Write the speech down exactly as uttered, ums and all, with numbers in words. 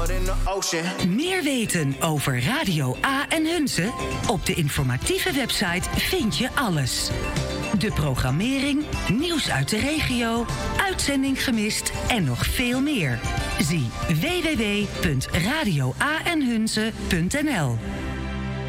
blood in the ocean. Meer weten over Radio A en Hunze? Op de informatieve website vind je alles. De programmering, nieuws uit de regio, uitzending gemist en nog veel meer. Zie w w w punt radio a en hunze punt n l.